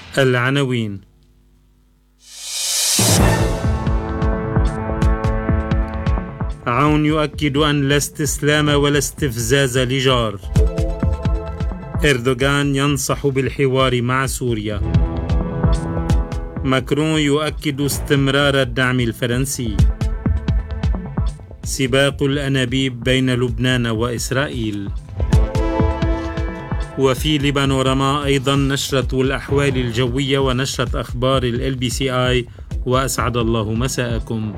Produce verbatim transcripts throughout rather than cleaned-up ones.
العناوين. عون يؤكد أن لا استسلام ولا استفزاز لجار. إردوغان ينصح بالحوار مع سوريا. ماكرون يؤكد استمرار الدعم الفرنسي. سباق الأنابيب بين لبنان وإسرائيل. وفي لبانوراما أيضا نشرة الأحوال الجوية ونشرة أخبار ال بي سي آي. وأسعد الله مساءكم.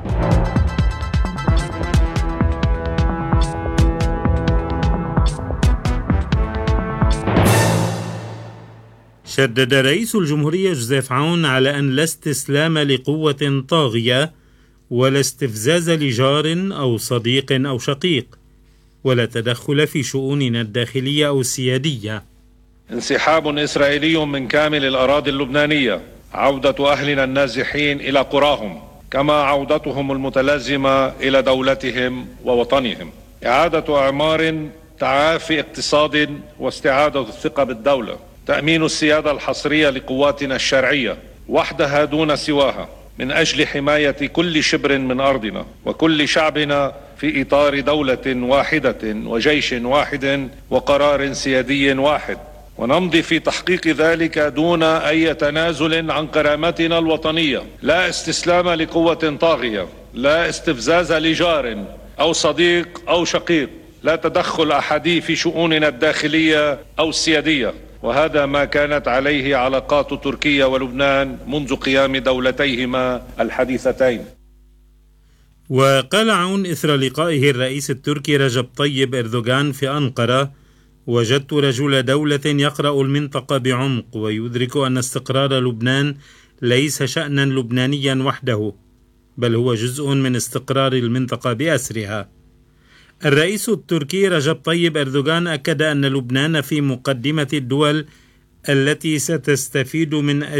شدد رئيس الجمهورية جوزيف عون على أن لا استسلام لقوة طاغية ولا استفزاز لجار أو صديق أو شقيق ولا تدخل في شؤوننا الداخلية أو السيادية. انسحاب إسرائيلي من كامل الأراضي اللبنانية، عودة أهلنا النازحين إلى قراهم، كما عودتهم المتلازمة إلى دولتهم ووطنهم، إعادة أعمار، تعافي اقتصاد واستعادة الثقة بالدولة، تأمين السيادة الحصرية لقواتنا الشرعية وحدها دون سواها من أجل حماية كل شبر من أرضنا وكل شعبنا في إطار دولة واحدة وجيش واحد وقرار سيادي واحد، ونمضي في تحقيق ذلك دون أي تنازل عن كرامتنا الوطنية. لا استسلام لقوة طاغية، لا استفزاز لجار أو صديق أو شقيق، لا تدخل أحدي في شؤوننا الداخلية أو السيادية. وهذا ما كانت عليه علاقات تركيا ولبنان منذ قيام دولتيهما الحديثتين. وقال عون إثر لقائه الرئيس التركي رجب طيب إردوغان في أنقرة: وجدت رجل دولة يقرأ المنطقة بعمق ويدرك أن استقرار لبنان ليس شأنا لبنانيا وحده، بل هو جزء من استقرار المنطقة بأسرها. الرئيس التركي رجب طيب إردوغان أكد أن لبنان في مقدمة الدول التي ستستفيد من